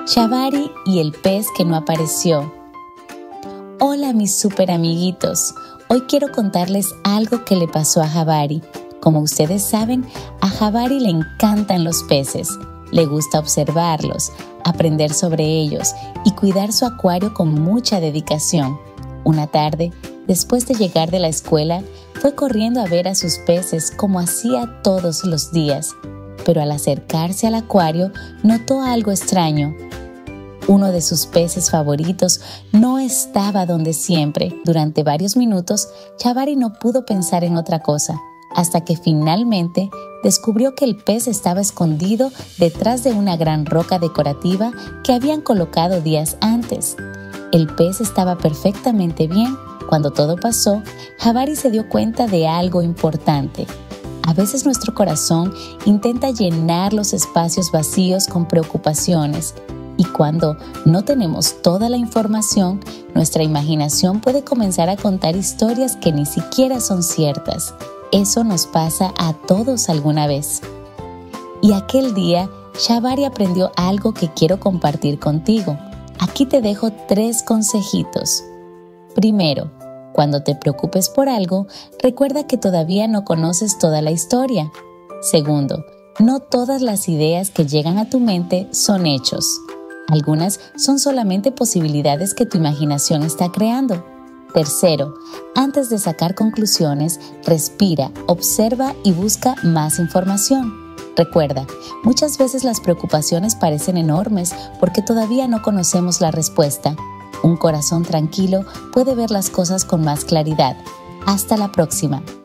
Shabari y el pez que no apareció. Hola mis super amiguitos, hoy quiero contarles algo que le pasó a Shabari. Como ustedes saben, a Shabari le encantan los peces, le gusta observarlos, aprender sobre ellos y cuidar su acuario con mucha dedicación. Una tarde, después de llegar de la escuela, fue corriendo a ver a sus peces como hacía todos los días, pero al acercarse al acuario notó algo extraño. Uno de sus peces favoritos no estaba donde siempre. Durante varios minutos, Shabari no pudo pensar en otra cosa, hasta que finalmente descubrió que el pez estaba escondido detrás de una gran roca decorativa que habían colocado días antes. El pez estaba perfectamente bien. Cuando todo pasó, Shabari se dio cuenta de algo importante. A veces nuestro corazón intenta llenar los espacios vacíos con preocupaciones. Y cuando no tenemos toda la información, nuestra imaginación puede comenzar a contar historias que ni siquiera son ciertas. Eso nos pasa a todos alguna vez. Y aquel día, Shabari aprendió algo que quiero compartir contigo. Aquí te dejo 3 consejitos. Primero, cuando te preocupes por algo, recuerda que todavía no conoces toda la historia. Segundo, no todas las ideas que llegan a tu mente son hechos. Algunas son solamente posibilidades que tu imaginación está creando. Tercero, antes de sacar conclusiones, respira, observa y busca más información. Recuerda, muchas veces las preocupaciones parecen enormes porque todavía no conocemos la respuesta. Un corazón tranquilo puede ver las cosas con más claridad. Hasta la próxima.